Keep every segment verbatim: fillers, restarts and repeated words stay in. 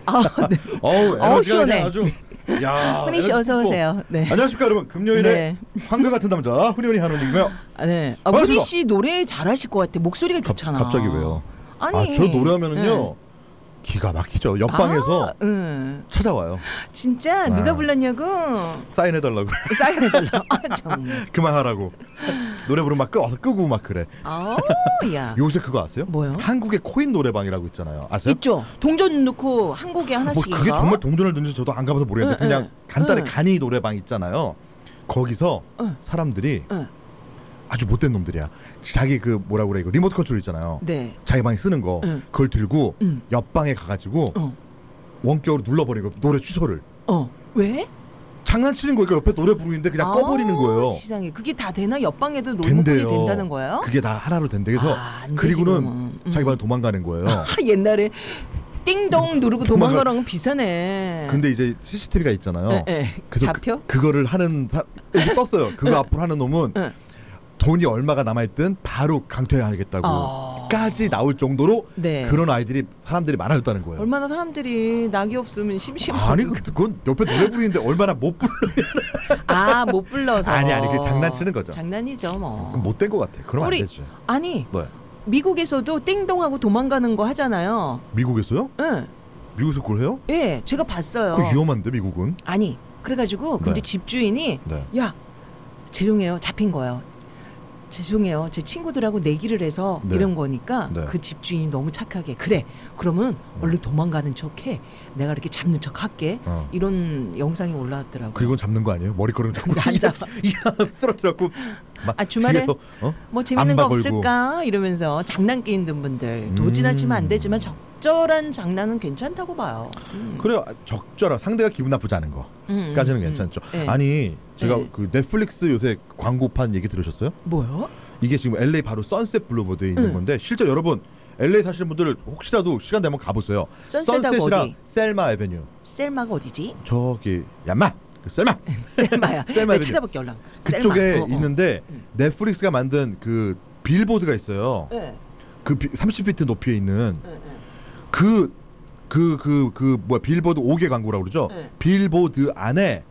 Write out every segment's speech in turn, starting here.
아, 네. 어우, 어우, 시원해. 아주. 야, 훈이 씨 어서 오세요. 네. 안녕하십니까 여러분. 금요일에 네. 황금 같은 남자 훈이훈이 한훈이고요. 아, 네. 아, 훈이 씨 노래 잘하실 것 같아. 목소리가 좋잖아. 갑, 갑자기 왜요? 아니, 아, 저 노래하면은요. 네. 기가 막히죠. 옆방에서 아, 응. 찾아와요. 진짜 누가 아. 불렀냐고? 사인해달라고. 사인해달라고. 아, 정말. 그만하라고. 노래 부르면 막 끄, 와서 끄고 막 그래. 아, 야. 요새 그거 아세요? 뭐요? 한국의 코인 노래방이라고 있잖아요. 아세요? 있죠. 동전 넣고 한 곡에 하나씩. 뭐 그게 정말 동전을 넣는지 저도 안 가봐서 모르겠는데 응, 그냥 응, 간단히 응. 간이 노래방 있잖아요. 거기서 응. 사람들이 응. 아주 못된 놈들이야. 자기 그 뭐라 그래 이거 리모트 컨트롤 있잖아요. 네. 자기 방에 쓰는 거 응. 그걸 들고 응. 옆방에 가가지고 어. 원격으로 눌러버리고 노래 취소를. 어. 왜? 장난치는 거니까 옆에 노래 부르는데 그냥 아, 꺼버리는 거예요. 세상에. 그게 다 되나? 옆방에도 된대요. 롤모컨이 된다는 거예요? 그게 다 하나로 된대. 그래서 아, 안 되지, 그리고는 그러면. 음. 자기 방에 도망가는 거예요. 아, 옛날에 띵동 누르고 도망가- 도망가랑 비싸네. 근데 이제 씨씨티비가 있잖아요. 에, 에. 그래서 잡혀? 그, 그거를 하는 사, 여기 떴어요. 그거 응. 앞으로 하는 놈은 응. 돈이 얼마가 남아있든 바로 강퇴하겠다고 아. 까지 나올 정도로 네. 그런 아이들이 사람들이 많아졌다는 거예요. 얼마나 사람들이 낙이 없으면 심심하고. 아니 그- 그건 옆에 노래 부르는데 얼마나 못 불러. 아, 못 불러서. 아니, 아니, 그 장난치는 거죠. 장난이죠, 뭐. 못된 것 같아. 그러면 우리- 안 되지. 아니, 네. 미국에서도 띵동하고 도망가는 거 하잖아요. 미국에서요? 응. 미국에서 그걸 해요? 예, 제가 봤어요. 그거 위험한데 미국은. 아니, 그래가지고 근데 네. 집주인이 네. 야, 죄송해요, 잡힌 거예요. 죄송해요, 제 친구들하고 내기를 해서 네. 이런 거니까 네. 그 집주인이 너무 착하게 그래. 그러면 얼른 도망가는 척해. 내가 이렇게 잡는 척할게. 어. 이런 영상이 올라왔더라고. 그리고 잡는 거 아니에요? 머리끄는 잡고 안 잡아. 이야 쓰러뜨렸고 막 아, 주말에 뒤에서, 어? 뭐 재밌는 거 안마 걸고. 없을까 이러면서 장난기 있는 분들 도지나 치면 안 되지만 적절한 장난은 괜찮다고 봐요. 음. 그래요. 적절한 상대가 기분 나쁘지 않은 거까지는 음, 음, 괜찮죠. 음. 네. 아니 제가 네. 그 넷플릭스 요새 광고판 얘기 들으셨어요? 뭐요? 이게 지금 엘에이 바로 선셋 블루버드에 있는 응. 건데 실제 여러분 엘에이 사시는 분들 혹시라도 시간 되면 가보세요. 선셋하고 선셋이랑 어디? 셀마 에베뉴. 셀마가 어디지? 저기 야마 그 셀마 셀마야. 셀마 내가 에베뉴. 찾아볼게 얼른. 그쪽에 셀마. 어, 어. 있는데 음. 넷플릭스가 만든 그 빌보드가 있어요. 네. 그 삼십 피트 높이에 있는 네, 네. 그 그 그 그 뭐야 빌보드 오 개 광고라고 그러죠. 네. 빌보드 안에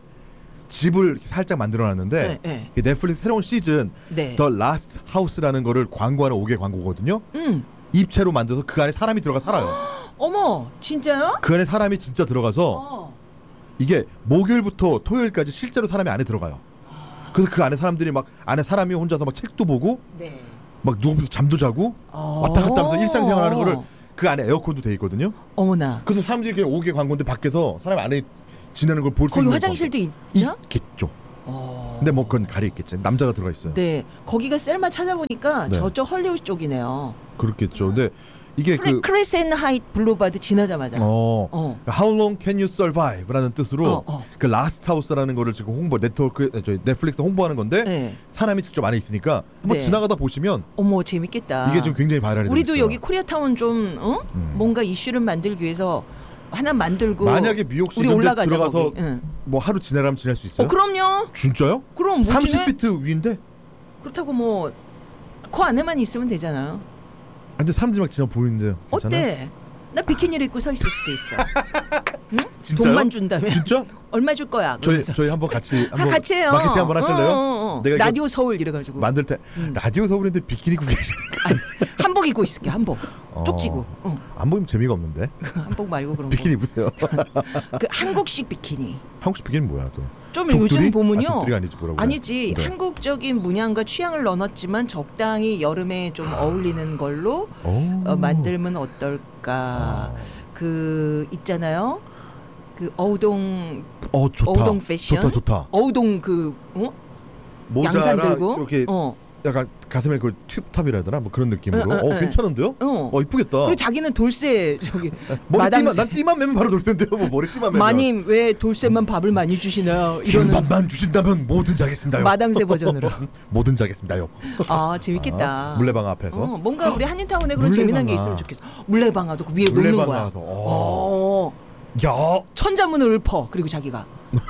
집을 살짝 만들어놨는데 네, 네. 이 넷플릭스 새로운 시즌 네. 더 라스트 하우스라는 거를 광고하는 오 개 광고거든요. 음. 입체로 만들어서 그 안에 사람이 들어가 살아요. 어머, 진짜요? 그 안에 사람이 진짜 들어가서 어. 이게 목요일부터 토요일까지 실제로 사람이 안에 들어가요. 그래서 그 안에 사람들이 막 안에 사람이 혼자서 막 책도 보고 네. 막 누워서 잠도 자고 어. 왔다 갔다 하면서 일상생활하는 거를 그 안에 에어컨도 돼 있거든요. 어머나. 그래서 사람들이 그냥 오 개 광고인데 밖에서 사람이 안에 지내는 걸 볼 수 거기 있는 화장실도 광고. 있냐? 있겠죠. 어. 근데 뭐 그건 가려 있겠지. 남자가 들어가 있어요. 네. 거기가 셀마 찾아보니까 네. 저쪽 헐리우드 쪽이네요. 그렇겠죠. 근데 이게 크레, 그 크레센 하이트 블루바드 지나자마자. 어, 어. How long can you survive라는 뜻으로 어, 어. 그 라스트 하우스라는 거를 지금 홍보 네트워크 저희 넷플릭스 홍보하는 건데 네. 사람이 직접 안에 있으니까 한번 네. 지나가다 보시면 어머, 재밌겠다. 이게 지금 굉장히 바이럴이 되고 우리도 있어요. 여기 코리아타운 좀 어? 음. 뭔가 이슈를 만들기 위해서 하나 만들고 만약에 미역시 우리 이런 데 올라가자 들어가서 거기. 응. 뭐 하루 지내라면 지낼 수 있어요? 어, 그럼요. 진짜요? 그럼 못 삼십 지내? 피트 위인데? 그렇다고 뭐 그 안에만 있으면 되잖아요. 근데 사람들이 막 지나 보이는데요. 괜찮아요? 어때? 나 비키니를 입고 서 있을 수 있어. 응? 진짜요? 돈만 준다면 진짜? 얼마 줄 거야? 저희 그러면서. 저희 한번 같이 아, 한번 같이 해요. 마케팅 한번 하실래요? 어, 어, 어. 내가 이거 라디오 서울 이래가지고 만들 때 음. 라디오 서울인데 비키니 입고 계시는 아니, 한복 입고 있을게. 한복 어. 쪽지고 어. 안 보이면 재미가 없는데. 한복 말고 그런 비키니 입으세요. 거. 그 한국식 비키니. 한국식 비키니 뭐야 또? 좀 족두리? 요즘 보면요. 아, 족두리가 아니지 뭐라고? 아니지. 그래. 한국적인 문양과 취향을 넣어놨지만 적당히 여름에 좀 어울리는 걸로 오. 어, 만들면 어떨까. 아. 그 있잖아요. 그 어우동 어 좋다. 어우동 패션. 좋다 좋다. 어우동 그 어? 모자랑 양산 들고 이렇게 어. 약간 가슴에 그 튜브탑이라 해야 되나? 뭐 그런 느낌으로. 응, 응, 어 응. 괜찮은데요? 어. 어 이쁘겠다. 그리고 자기는 돌쇠 저기 머리 마담 띠만 난 띠만 매면 바로 돌텐데요. 뭐 머리 띠만 매면. 마님 왜 돌쇠만 밥을 많이 주시나요? 이러는 밥만 주신다면 뭐든지 하겠습니다요. 마당새 버전으로. 뭐든지 하겠습니다요. 아 재밌겠다. 아, 물레방아 앞에서. 어, 뭔가 우리 한인타운에 그런 재미난 게 물레방아. 있으면 좋겠어. 물레방아도 그 위에 놓는 거야. 물레방아서. 어. 어. 야. 천자문을 읊어. 그리고 자기가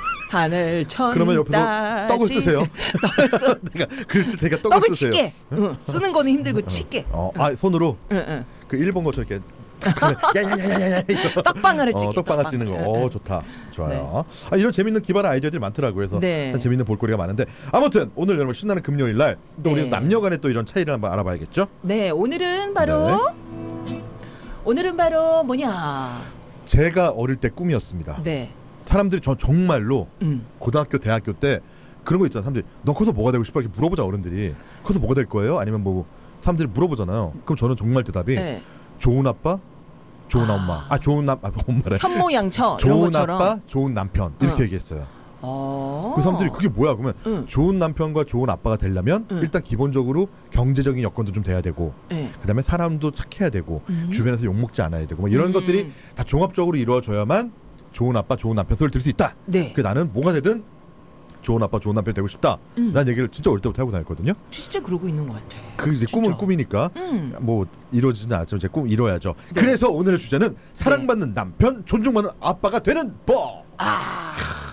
하늘 천 그러면 옆에서 따지. 떡을 쓰세요. 떡을 써. 내가 글 쓸 테니까 떡을 떡을 쓰세요. 치게. 응. 쓰는 거는 힘들고 치게. 어, 아 손으로 응, 응. 그 일본 것처럼 이렇게 야야야야야 이거 떡방아를 어, 찍기. 떡방아 찌는 거. 어 좋다. 좋아요. 아, 이런 재밌는 기발한 아이디어들이 많더라고요. 그래서 네. 참 재밌는 볼거리가 많은데 아무튼 오늘 여러분 신나는 금요일 날 또 네. 우리 남녀간의 또 이런 차이를 한번 알아봐야겠죠. 네, 오늘은 바로 네. 오늘은 바로 뭐냐? 제가 어릴 때 꿈이었습니다. 네. 사람들이 저 정말로 음. 고등학교 대학교 때 그런 거 있잖아. 사람들이 너 커서 뭐가 되고 싶어? 이렇게 물어보자 어른들이. 커서 뭐가 될 거예요? 아니면 뭐 사람들이 물어보잖아요. 그럼 저는 정말 대답이 네. 좋은 아빠, 좋은 아. 엄마. 아 좋은 남, 아 엄마래. 현모양처 이런 좋은 것처럼. 아빠, 좋은 남편 이렇게 어. 얘기했어요. 어. 그 사람들이 그게 뭐야? 그러면 응. 좋은 남편과 좋은 아빠가 되려면 응. 일단 기본적으로 경제적인 여건도 좀 돼야 되고, 네. 그다음에 사람도 착해야 되고, 음. 주변에서 욕 먹지 않아야 되고, 뭐 이런 음. 것들이 다 종합적으로 이루어져야만 좋은 아빠, 좋은 남편 소리를 들을 수 있다. 네. 그 나는 뭐가 되든 좋은 아빠, 좋은 남편 되고 싶다. 음. 라는 얘기를 진짜 어릴 때부터 하고 다녔거든요. 진짜 그러고 있는 것 같아. 그 이제 진짜. 꿈은 꿈이니까 음. 뭐 이루어지진 않았지만 이제 꿈 이뤄야죠. 네. 그래서 오늘의 주제는 사랑받는 남편, 존중받는 아빠가 되는 법. 아.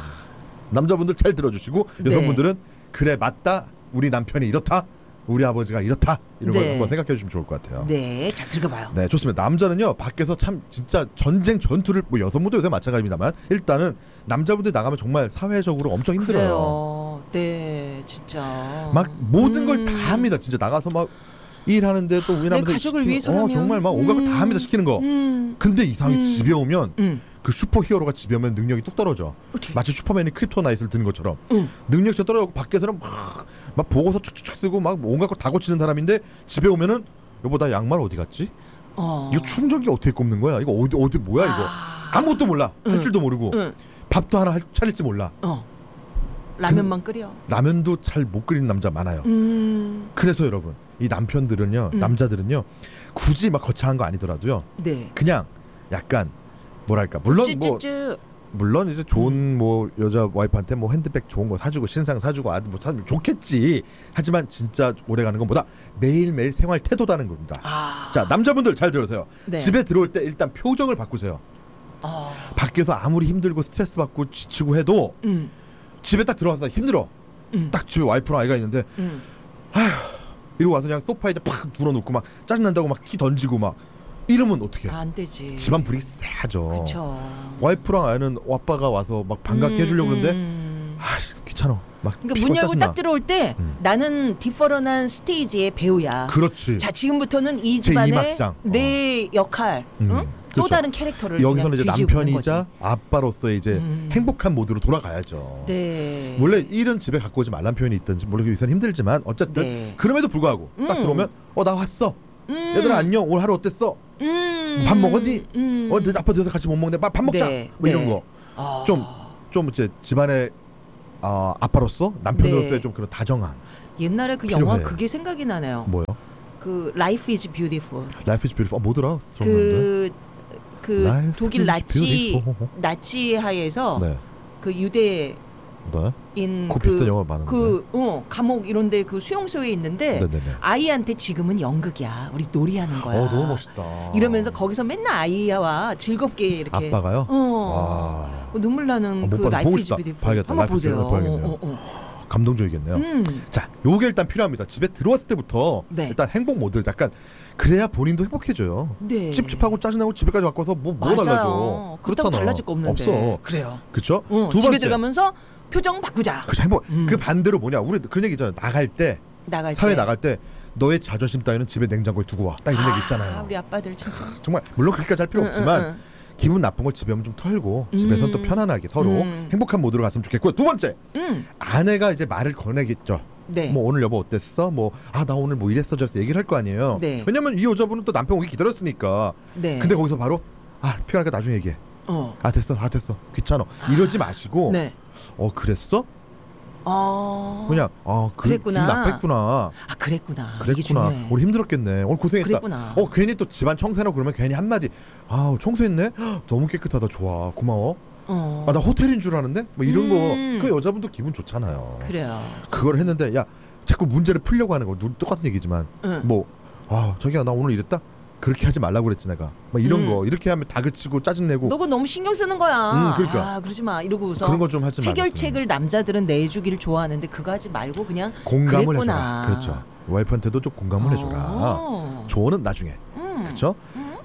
남자분들 잘 들어주시고 네. 여성분들은 그래 맞다. 우리 남편이 이렇다. 우리 아버지가 이렇다. 이런 걸 네. 한번 생각해 주시면 좋을 것 같아요. 네, 자 들어봐요. 네, 좋습니다. 남자는요 밖에서 참 진짜 전쟁 전투를 뭐 여성분도 요새 마찬가지입니다만 일단은 남자분들 나가면 정말 사회적으로 엄청 힘들어요. 그래요. 네, 진짜. 막 모든 음. 걸 다 합니다. 진짜 나가서 막 일하는데 또 일하면서 내 가족을 시키는- 위해서라면. 어, 정말 막 온갖 걸 다 합니다. 시키는 거. 음. 근데 이상하게 음. 집에 오면 음. 그 슈퍼 히어로가 집에 오면 능력이 뚝 떨어져. 어떻게? 마치 슈퍼맨이 크립토나이트를 드는 것처럼 응. 능력이 저 떨어지고 밖에서는 막, 막 보고서 촉촉촉 쓰고 막 온갖 거 다 고치는 사람인데 집에 오면은 여보 나 양말 어디 갔지? 어. 이거 충전기 어떻게 꼽는 거야? 이거 어디 어디 뭐야 이거? 아. 아무것도 몰라. 할 응. 줄도 모르고 응. 밥도 하나 할, 차릴지 몰라. 어. 라면만 끓여. 라면도 잘 못 끓이는 남자 많아요. 음. 그래서 여러분 이 남편들은요 음. 남자들은요 굳이 막 거창한 거 아니더라도요 네. 그냥 약간 뭐랄까 물론 뭐 쭈쭈쭈. 물론 이제 좋은 뭐 여자 와이프한테 뭐 핸드백 좋은 거 사주고 신상 사주고 아들 뭐 사주면 좋겠지. 하지만 진짜 오래 가는 것보다 매일매일 생활 태도다는 겁니다. 아. 자 남자분들 잘 들으세요. 네. 집에 들어올 때 일단 표정을 바꾸세요. 어. 밖에서 아무리 힘들고 스트레스 받고 지치고 해도 음. 집에 딱 들어와서 힘들어. 음. 딱 집에 와이프랑 아이가 있는데 음. 이러고 와서 그냥 소파에 팍 눌어놓고 막 짜증난다고 막 키 던지고 막 이러면 어떡해. 아, 안 되지. 집안 분위기 쎄하죠. 그쵸. 와이프랑 아이는 아빠가 와서 막 반갑게 음, 해주려고 그러는데 음. 아 귀찮아. 막 그러니까 피곤 문 열고 짜증나. 딱 들어올 때 음. 나는 디퍼런한 스테이지의 배우야. 그렇지. 자 지금부터는 이 제 집안의 이막장. 내 역할, 음, 응? 또 그렇죠. 다른 캐릭터를 여기서는 이제 그냥 뒤집는 남편이자 거지. 아빠로서의 이제 음. 행복한 모드로 돌아가야죠. 네. 원래 일은 집에 갖고 오지 말란 표현이 있든지 물론 여기서는 힘들지만 어쨌든 네. 그럼에도 불구하고 딱 음. 들어오면 어 나 왔어. 음. 얘들아 안녕. 오늘 하루 어땠어? 음. 밥 먹었니? 음. 어, 내 아빠 들어서 같이 못 먹는데 밥, 밥 먹자. 네, 뭐 이런 네. 거. 아. 좀 좀 이제 집안의 어, 아빠로서 남편으로서의 네. 좀 그런 다정함. 옛날에 그 필요해. 영화 그게 생각이 나네요. 뭐요? 그 Life is Beautiful. Life is beautiful. 어, 뭐더라? 그, 그 Life 독일 is 나치 beautiful. 나치 하에서 네. 그 유대인 네. 그 비슷한 영화 많은데. 그 어, 감옥 이런데 그 수용소에 있는데 네네네. 아이한테 지금은 연극이야. 우리 놀이하는 거야. 어 너무 멋있다. 이러면서 거기서 맨날 아이와 즐겁게 이렇게 아빠가요? 어. 와. 어, 눈물 나는 어, 못 그 봤네. 라이프 보고 이즈 싶다. 뷰티풀 봐야겠다. 한번 라이프 이즈 보세요. 뷰티풀 봐야겠네요. 어, 어, 어. 감동적이겠네요. 음. 자, 요게 일단 필요합니다. 집에 들어왔을 때부터 네. 일단 행복 모드 약간 그래야 본인도 행복해져요. 네. 찝찝하고 짜증나고 집에까지 갖고 와서 뭐 뭐가 맞아요. 달라져? 그렇다고 그렇잖아. 달라질 거 없는데. 없어. 그래요. 그렇죠? 어, 두 집에 번째. 들어가면서 표정 바꾸자. 그 행복. 음. 그 반대로 뭐냐? 우리 그런 얘기 있잖아요. 나갈 때 나갈 사회 때. 나갈 때 너의 자존심 따위는 집에 냉장고에 두고 와. 딱 이런 얘기 있잖아요. 우리 아빠들 진짜. 정말 물론 그렇게까지 할 필요 응, 없지만 응, 응. 기분 나쁜 걸 집에 오면 좀 털고 집에서는 또 음. 편안하게 서로 음. 행복한 모드로 갔으면 좋겠고요. 두 번째. 음. 아내가 이제 말을 거내겠죠. 네. 뭐 오늘 여보 어땠어? 뭐 아 나 오늘 뭐 이랬어 저랬어 얘기를 할 거 아니에요. 네. 왜냐면 이 여자분은 또 남편 오기 기다렸으니까. 네. 근데 거기서 바로 아 피곤하니까 나중에 얘기해. 어. 아 됐어 아 됐어 귀찮아 이러지 마시고 네. 어 그랬어? 어. 그냥 아 그, 그랬구나. 기분 나빴구나. 아 그랬구나. 이게 그랬구나. 중요해. 오늘 힘들었겠네. 오늘 고생했다. 그랬구나. 어 괜히 또 집안 청소해놓고 그러면 괜히 한마디 아 청소했네? 헉, 너무 깨끗하다 좋아 고마워. 어. 아 나 호텔인 줄 아는데? 뭐 이런 음. 거 그 여자분도 기분 좋잖아요. 그래요. 그걸 했는데 야 자꾸 문제를 풀려고 하는 거 누- 똑같은 얘기지만 응. 뭐 아 자기야 나 오늘 이랬다? 그렇게 하지 말라고 그랬지 내가 막 이런 음. 거 이렇게 하면 다그치고 짜증내고 너가 너무 신경 쓰는 거야. 음, 그러니까. 아, 그러지 마. 이러고서 그런 거 좀 하지 말았으면. 해결책을 남자들은 내주기를 좋아하는데 그거 하지 말고 그냥 공감을 그랬구나. 해줘라. 그렇죠. 와이프한테도 좀 공감을 해줘라. 어. 조언은 나중에. 음. 그렇죠? 음.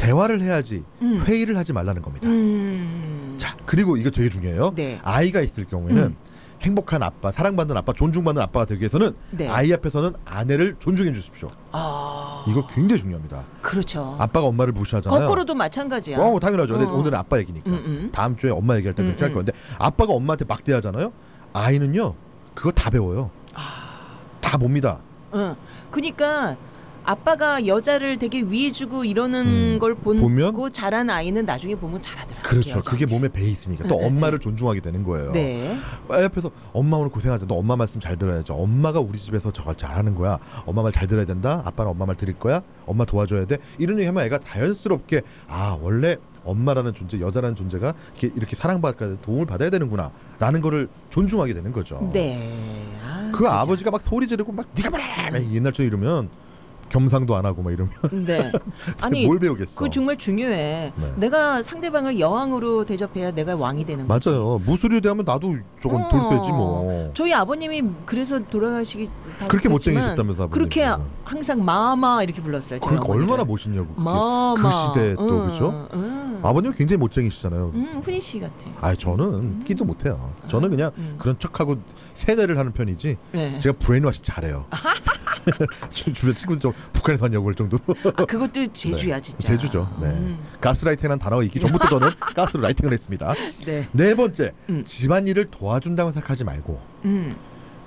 대화를 해야지 음. 회의를 하지 말라는 겁니다. 음. 자, 그리고 이거 되게 중요해요. 네. 아이가 있을 경우에는 음. 행복한 아빠, 사랑받는 아빠, 존중받는 아빠가 되기 위해서는 네. 아이 앞에서는 아내를 존중해 주십시오. 아. 이거 굉장히 중요합니다. 그렇죠. 아빠가 엄마를 무시하잖아요. 거꾸로도 마찬가지야. 어, 당연하죠. 근데 어. 오늘은 아빠 얘기니까. 음, 음. 다음 주에 엄마 얘기할 때 그렇게 음, 할 음. 건데 아빠가 엄마한테 막대하잖아요. 아이는요. 그거 다 배워요. 아. 다 봅니다. 응. 그러니까 아빠가 여자를 되게 위해주고 이러는 음, 걸 보고 보면? 자란 아이는 나중에 보면 잘하더라. 그렇죠. 여자한테. 그게 몸에 배 있으니까 또 응, 응, 엄마를 존중하게 되는 거예요. 네. 아, 옆에서 엄마 오늘 고생하죠. 너 엄마 말씀 잘 들어야죠. 엄마가 우리 집에서 저걸 잘하는 거야. 엄마 말 잘 들어야 된다. 아빠는 엄마 말 들을 거야. 엄마 도와줘야 돼. 이런 얘기하면 애가 자연스럽게 아 원래 엄마라는 존재, 여자라는 존재가 이렇게, 이렇게 사랑받고 도움을 받아야 되는구나 라는 거를 존중하게 되는 거죠. 네. 아, 그 그죠. 아버지가 막 소리 지르고 막 네가 말해 옛날처럼 이러면 겸상도 안 하고 막 이러면 네. 아니 뭘 배우겠어. 그 정말 중요해. 네. 내가 상대방을 여왕으로 대접해야 내가 왕이 되는 거지. 맞아요. 무술이 되면 나도 조금 어. 돌쇠지 뭐. 저희 아버님이 그래서 돌아가시기 다 그렇게 그렇지만 못생기셨다면서 아버님. 그렇게 항상 마마 이렇게 불렀어요. 저희 그러니까 어머니를. 얼마나 멋있냐고. 그게. 마마. 그 시대에 또 응, 그죠? 응. 아버님 굉장히 못생기시잖아요. 음, 훈이 씨 같아. 아 저는 끼도 못해요. 저는 그냥 음. 그런 척하고 세뇌를 하는 편이지. 네. 제가 브레인워시 잘해요. 주- 주변 친구들 좀 북한에서 왔냐고 할 정도로. 아, 그것도 제주야 네. 진짜. 제주죠. 네. 음. 가스라이팅이라는 단어가 있기 전부터 저는 가스로 라이팅을 했습니다. 네. 네 번째, 음. 집안일을 도와준다고 생각하지 말고 음.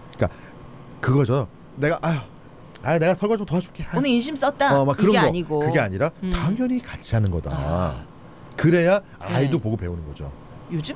그거죠. 내가 아유, 아 내가 설거지 좀 도와줄게. 아, 오늘 인심 썼다. 어, 막 그런 이게 거. 아니고. 그게 아니라 음. 당연히 같이 하는 거다. 아. 그래야 아이도 네. 보고 배우는 거죠. 요즘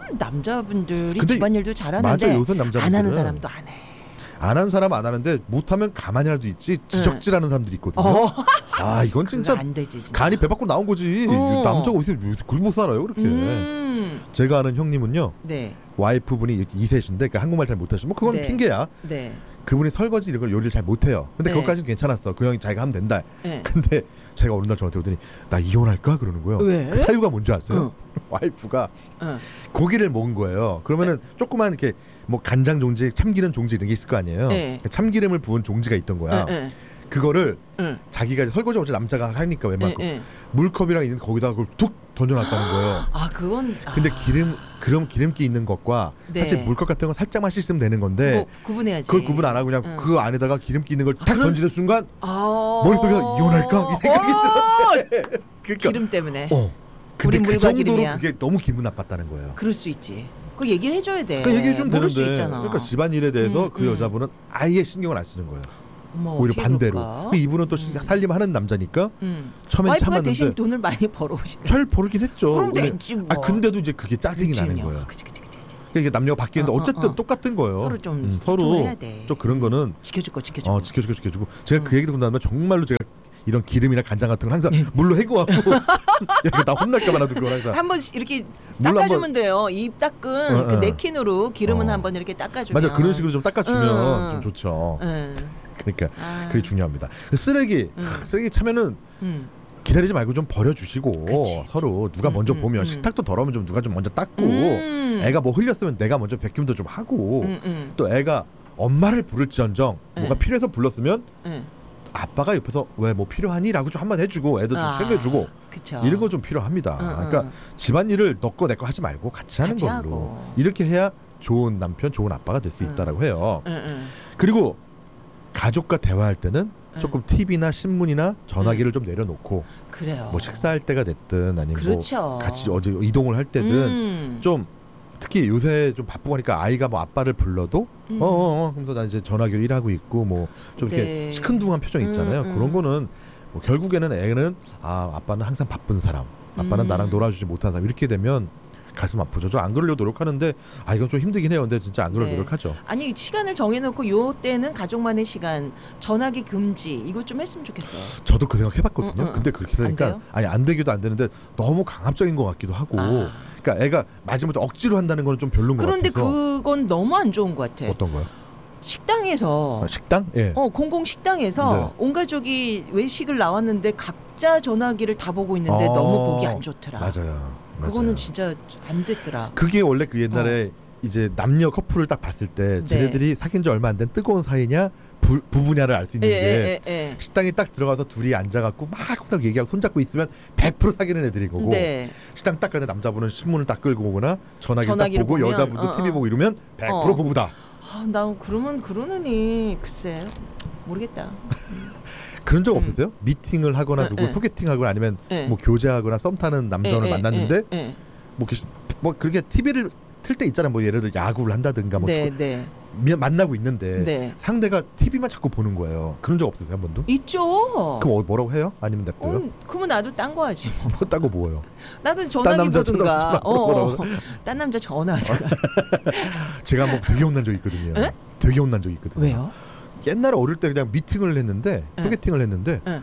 남자분들이 근데 집안일도 잘하는데 맞아, 요새 남자분들은 안 하는 사람도 안 해. 안 하는 사람 안 하는데 못하면 가만히 할 수 있지 지적질하는 사람들이 있거든요. 어. 아 이건 진짜 그거 안 되지 진짜. 간이 배 밖으로 나온 거지. 어. 남자가 어디서 그렇게 못 살아요 그렇게. 음. 제가 아는 형님은요. 네. 와이프분이 이세신데 그러니까 한국말 잘 못하시면 뭐 그건 네. 핑계야. 네. 그분이 설거지 이런 걸 요리를 잘 못해요. 근데 네. 그것까지는 괜찮았어. 그 형이 자기가 하면 된다. 네. 근데 제가 어느 날 저한테 오더니 나 이혼할까 그러는 거예요. 왜? 그 사유가 뭔지 아세요? 어. 와이프가 어. 고기를 먹은 거예요. 그러면은 조그만 이렇게 뭐 간장 종지, 참기름 종지 이런 게 있을 거 아니에요. 네. 참기름을 부은 종지가 있던 거야. 네. 그거를 네. 자기가 이제 설거지 어째 남자가 하니까 웬만큼 네. 네. 물컵이랑 있는 거기다 그걸 툭 던져놨다는 거예요. 아 그건. 근데 아. 기름 그럼 기름기 있는 것과 네. 사실 물컵 같은 건 살짝만 씻으면 되는 건데 뭐 구분해야지. 그걸 구분 안 하고 그냥 응. 그 안에다가 기름기 있는 걸 아, 탁 그런- 던지는 순간 아. 머릿속에 이혼할까 이 생각이 어! 들었대. 그러니까 기름 때문에. 어. 근데 우린 그 물과 정도로 기름이야. 그게 너무 기분 나빴다는 거예요. 그럴 수 있지. 그 얘기를 해줘야 돼. 그러니까 얘기해 주면 모를 되는데 수 있잖아. 그러니까 집안일에 대해서 음, 그 음. 여자분은 아예 신경을 안 쓰는 거예요. 어머, 오히려 어떻게 반대로. 그럴까? 그 이분은 또 음. 살림하는 남자니까 음. 처음엔 와이프가 참았는데 대신 돈을 많이 벌어오시네. 잘 벌긴 했죠. 그럼 근데- 되지 뭐. 아 근데도 이제 그게 짜증이 그치, 나는 그냥. 거예요. 그치 그치 그치. 그치. 그러니까 이게 남녀가 바뀌는데 어, 어, 어쨌든 어. 똑같은 거예요. 서로 좀 음, 소통을 서로 해야 돼. 좀 그런 거는 지켜줄 거 지켜주고. 어 지켜주고 지켜주고 제가 음. 그 얘기 듣고 나면 정말로 제가 이런 기름이나 간장 같은 건 항상 물로 해고하고 야, 나 혼날까봐 나도 그걸 항상 한번 이렇게 물로 닦아주면 한번- 돼요. 입 닦은 어, 그 어. 냅킨으로 기름은 어. 한번 이렇게 닦아주면. 맞아 그런 식으로 좀 닦아주면 음. 좀 좋죠. 음. 그러니까 아. 그게 중요합니다. 쓰레기 음. 쓰레기 차면은 음. 기다리지 말고 좀 버려주시고 그치, 그치. 서로 누가 음, 먼저 음, 보면 음. 식탁도 더러우면 좀 누가 좀 먼저 닦고 음. 애가 뭐 흘렸으면 내가 먼저 베큐도 좀 하고 음, 음. 또 애가 엄마를 부를지언정 뭐가 네. 필요해서 불렀으면 음. 아빠가 옆에서 왜 뭐 필요하니라고 좀 한번 해주고 애도 좀 아, 챙겨주고 그쵸. 이런 거 좀 필요합니다. 응, 응. 그러니까 집안일을 너 거 내 거 하지 말고 같이 하는 같이 걸로 하고. 이렇게 해야 좋은 남편, 좋은 아빠가 될 수 응. 있다라고 해요. 응, 응. 그리고 가족과 대화할 때는 응. 조금 티비나 신문이나 전화기를 좀 내려놓고 그래요. 뭐 식사할 때가 됐든 아니면 그렇죠. 뭐 같이 어디 이동을 할 때든 음. 좀 특히 요새 좀 바쁘고 하니까 아이가 뭐 아빠를 불러도 음. 어어어 하면서 나 이제 전화기를 일하고 있고 뭐 좀 이렇게 네. 시큰둥한 표정 있잖아요. 음, 음. 그런 거는 뭐 결국에는 애는 아 아빠는 항상 바쁜 사람, 아빠는 음. 나랑 놀아주지 못하는 사람 이렇게 되면 가슴 아프죠. 저 안 그러려고 노력하는데 아 이건 좀 힘들긴 해요. 근데 진짜 안 그러려고 네. 노력하죠. 아니 시간을 정해놓고 요 때는 가족만의 시간 전화기 금지 이거 좀 했으면 좋겠어요. 저도 그 생각 해봤거든요. 응, 응. 근데 그렇게 안 되니까 돼요? 아니 안 되기도 안 되는데 너무 강압적인 것 같기도 하고. 아. 그러니까 애가 마지막에 억지로 한다는 건 좀 별로인 것 그런데 같아서. 그건 너무 안 좋은 것 같아. 어떤 거요? 식당에서 아, 식당? 예. 어 공공 식당에서 네. 온 가족이 외식을 나왔는데 각자 전화기를 다 보고 있는데 어, 너무 보기 안 좋더라. 맞아요. 그거는 맞아요. 진짜 안 됐더라. 그게 원래 그 옛날에 이제 남녀 커플을 딱 봤을 때 네. 쟤네들이 사귄 지 얼마 안 된 뜨거운 사이냐 부, 부분야를 알 수 있는 예, 게 예, 예, 예. 식당에 딱 들어가서 둘이 앉아갖고 막 딱 얘기하고 손잡고 있으면 백 퍼센트 사귀는 애들인 거고 네. 식당 딱 가는데 남자분은 신문을 딱 끌고 오거나 전화기를, 전화기를 딱 보고 보면, 여자분도 어, 티비 어. 보고 이러면 백 퍼센트 어. 부부다. 아, 나 그러면 그러느니 글쎄 모르겠다. 그런 적 음. 없으세요? 미팅을 하거나 에, 누구 에. 소개팅하거나 아니면 예. 뭐 교제하거나 썸 타는 남자를 예, 예, 만났는데 예, 예. 뭐, 이렇게, 뭐 그렇게 티비를 틀 때 있잖아요. 뭐 예를 들어 야구를 한다든가 뭐 네, 초- 네, 미- 만나고 있는데 네. 상대가 티비만 자꾸 보는 거예요. 그런 적 없으세요 한 번도? 있죠. 그럼 어, 뭐라고 해요? 아니면 냅둬요? 음, 그러면 나도 딴 거 하지. 뭐. 뭐 딴거 뭐예요? 나도 전화기 남자 보든가. 전화- 전화 어, 어. 뭐라고? 딴 남자 전화하잖아. 제가 한번 되게 혼난 적이 있거든요. 에? 되게 혼난 적이 있거든요. 왜요? 옛날에 어릴 때 그냥 미팅을 했는데 에. 소개팅을 했는데 에.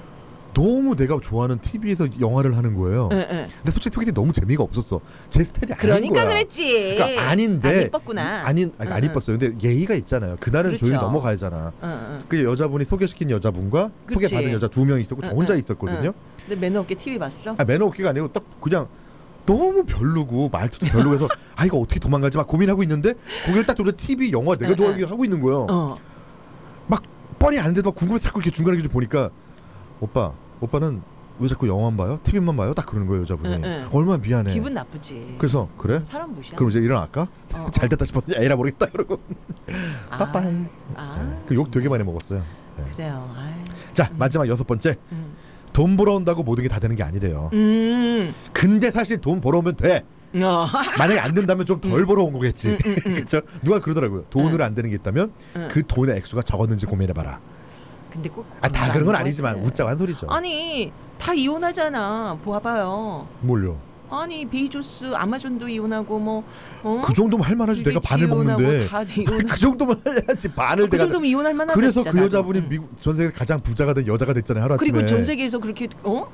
너무 내가 좋아하는 티비에서 영화를 하는 거예요. 예, 예. 근데 솔직히 소개팅 너무 재미가 없었어. 제 스타일이 아닌 그러니까 거야. 그랬지. 그러니까 아닌데 안 이뻤구나. 아닌 아니, 안 응, 이뻤어요. 근데 예의가 있잖아요. 그날은 그렇죠. 조용히 넘어가야잖아. 응, 응. 그 여자분이 소개시킨 여자분과 그치. 소개받은 여자 두 명 있었고 저 응, 혼자 응, 있었거든요. 근데 매너 없게 티비 봤어? 아, 매너 없기가 아니고 딱 그냥 너무 별로고 말투도 별로해서 아 이거 어떻게 도망가지 막 고민하고 있는데 거기를 딱 돌려 티비 영화 내가 응, 좋아하는 게 하고 있는 거예요. 어. 막 뻔히 아는데도 막 궁금해서 자꾸 이렇게 중간에 이렇게 보니까 오빠 오빠는 왜 자꾸 영화만 봐요? 티비만 봐요? 딱 그러는 거예요 여자분이. 응, 응. 얼마나 미안해. 기분 나쁘지. 그래서 그래? 사람 무시야. 그럼 이제 일어날까? 어, 잘 어. 됐다 싶어서 에라 모르겠다 이러고 아, 빠빠이. 아, 그 욕 되게 많이 먹었어요. 네. 그래요. 아이. 자 음. 마지막 여섯 번째 음. 돈 벌어온다고 모든 게 다 되는 게 아니래요. 음. 근데 사실 돈 벌어오면 돼. 어. 만약에 안 된다면 좀 덜 음. 벌어온 거겠지. 음, 음, 음. 그렇죠? 누가 그러더라고요. 돈으로 안 되는 게 있다면 응. 그 돈의 액수가 적었는지 고민해봐라. 근데 꼭 아, 다 그건 그런 건 아닌 것 아니지만 같아. 웃자고 한 소리죠. 아니 다 이혼하잖아. 봐봐요. 뭘요? 아니 베이조스 아마존도 이혼하고 뭐 어? 그 정도면 할 만하지. 내가 반을 이혼하고 먹는데. 다 이혼하고 그 정도면 해야지. 반을 그 내가. 정도면 이혼할 만하다. 그래서 진짜 그 나도. 여자분이 응. 미국 전 세계 가장 부자가 된 여자가 됐잖아요. 하루아침에. 그리고 전 세계에서 그렇게 어?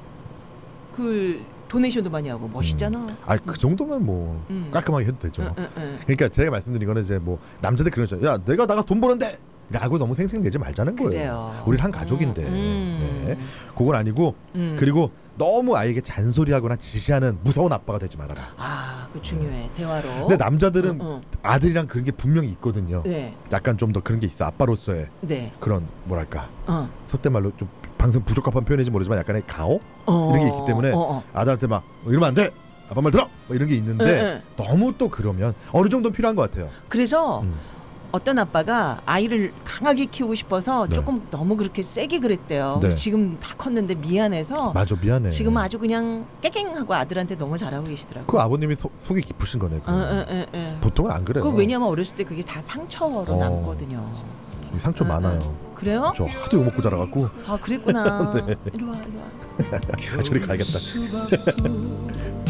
그 도네이션도 많이 하고 멋있잖아. 음. 아, 그 정도면 뭐 음. 깔끔하게 해도 되죠. 응, 응, 응. 그러니까 제가 말씀드린 거는 이제 뭐 남자들 그런 거죠. 야, 내가 나가서 돈 버는데. 라고 너무 생생내지 말자는 거예요. 그래요. 우린 한 가족인데. 음. 네. 그건 아니고 음. 그리고 너무 아이에게 잔소리하거나 지시하는 무서운 아빠가 되지 말아라. 아, 그 중요해. 대화로. 근데 남자들은 응, 응. 아들이랑 그런 게 분명히 있거든요. 네, 약간 좀 더 그런 게 있어. 아빠로서의 네. 그런 뭐랄까 어. 속된 말로 좀 방송 부적합한 표현인지 모르지만 약간의 가오 어. 이런 게 있기 때문에 어, 어. 아들한테 막 이러면 안 돼. 아빠 말 들어. 뭐 이런 게 있는데 응, 응. 너무 또 그러면 어느 정도 필요한 것 같아요. 그래서 음. 어떤 아빠가 아이를 강하게 키우고 싶어서 네. 조금 너무 그렇게 세게 그랬대요. 네. 지금 다 컸는데 미안해서 맞아 미안해. 지금 아주 그냥 깨갱하고 아들한테 너무 잘하고 계시더라고요. 그 아버님이 소, 속이 깊으신 거네. 어, 어, 어, 어. 보통은 안 그래요. 그 왜냐면 어렸을 때 그게 다 상처로 어. 남거든요. 상처 응, 많아요. 응. 그래요? 저 하도 욕 먹고 자라갖고 아 그랬구나. 네. 이리 와, 이리 와. 저리 가야겠다.